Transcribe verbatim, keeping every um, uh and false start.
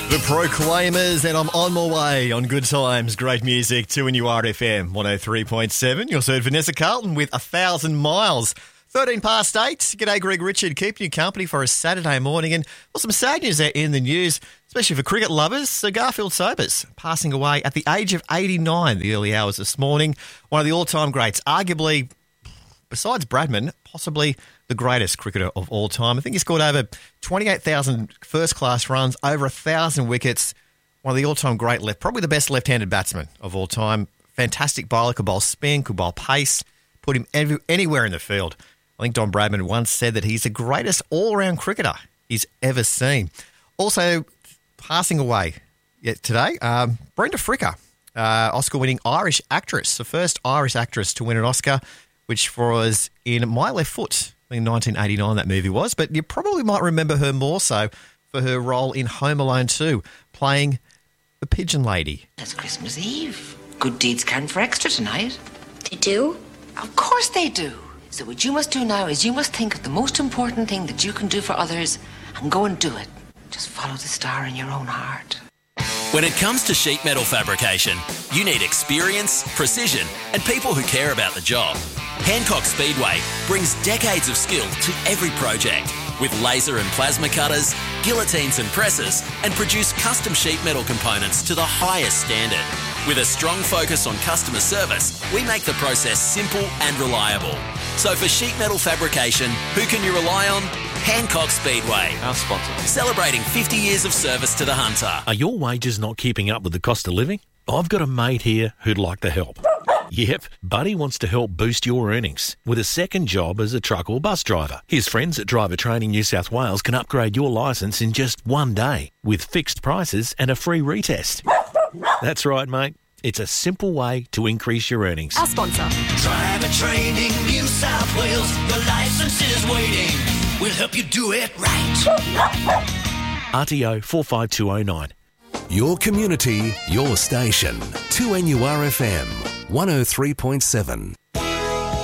The Proclaimers, and I'm on my way on Good Times, great music, to a new R F M one oh three point seven. You'll heard Vanessa Carlton with A Thousand Miles. thirteen past eight. G'day, Greg Richard, keeping you company for a Saturday morning. And well, some sad news out in the news, especially for cricket lovers. Sir Garfield Sobers passing away at the age of eighty-nine, the early hours this morning. One of the all-time greats, arguably, besides Bradman, possibly the greatest cricketer of all time. I think he scored over twenty-eight thousand first-class runs, over one thousand wickets. One of the all-time great left, probably the best left-handed batsman of all time. Fantastic bowler, could bowl spin, could bowl pace, put him every, anywhere in the field. I think Don Bradman once said that he's the greatest all-round cricketer he's ever seen. Also, passing away yet today, um, Brenda Fricker, uh, Oscar-winning Irish actress, the first Irish actress to win an Oscar, which was in My Left Foot. I think nineteen eighty-nine that movie was, but you probably might remember her more so for her role in Home Alone two, playing the Pigeon Lady. It's Christmas Eve. Good deeds count for extra tonight. They do? Of course they do. So what you must do now is you must think of the most important thing that you can do for others and go and do it. Just follow the star in your own heart. When it comes to sheet metal fabrication, you need experience, precision, and people who care about the job. Hancock Speedway brings decades of skill to every project with laser and plasma cutters, guillotines and presses, and produce custom sheet metal components to the highest standard. With a strong focus on customer service, we make the process simple and reliable. So for sheet metal fabrication, who can you rely on? Hancock Speedway. Our sponsor. Celebrating fifty years of service to the Hunter. Are your wages not keeping up with the cost of living? I've got a mate here who'd like to help. Yep, Buddy wants to help boost your earnings with a second job as a truck or bus driver. His friends at Driver Training New South Wales can upgrade your licence in just one day with fixed prices and a free retest. That's right, mate. It's a simple way to increase your earnings. Our sponsor. Driver Training New South Wales. Your licence is waiting. We'll help you do it right. R T O four five two oh nine. Your community, your station. two N U R F M one oh three point seven.